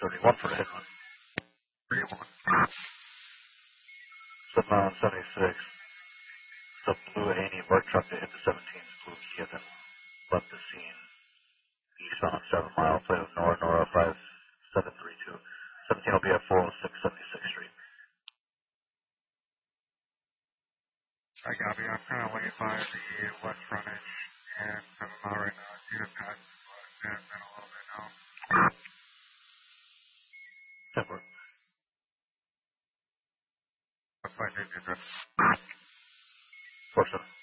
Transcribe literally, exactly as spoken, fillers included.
thirty-one for a hit run. thirty-one. seven mile and seventy-six. The blue eighty work truck that hit the seventeen's blue Kia then left the scene. Eastbound seven mile, plate of Nora, Nora five seven three two. seventeen will be at four oh six seventy-sixth Street. I got me. I'm kind of way by the west frontage and seven mile right now. See the pass, but it's been a little bit now. Temper. Looks like they did that. four seven.